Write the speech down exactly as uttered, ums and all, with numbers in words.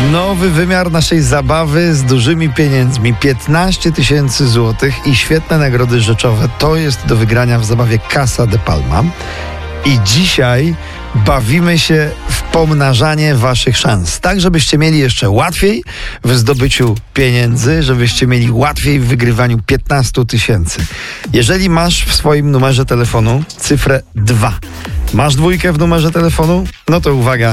Nowy wymiar naszej zabawy z dużymi pieniędzmi. piętnaście tysięcy złotych i świetne nagrody rzeczowe. To jest do wygrania w zabawie Casa de Palma. I dzisiaj bawimy się w pomnażanie waszych szans. Tak, żebyście mieli jeszcze łatwiej w zdobyciu pieniędzy, żebyście mieli łatwiej w wygrywaniu piętnaście tysięcy. Jeżeli masz w swoim numerze telefonu cyfrę dwa, masz dwójkę w numerze telefonu, no to uwaga,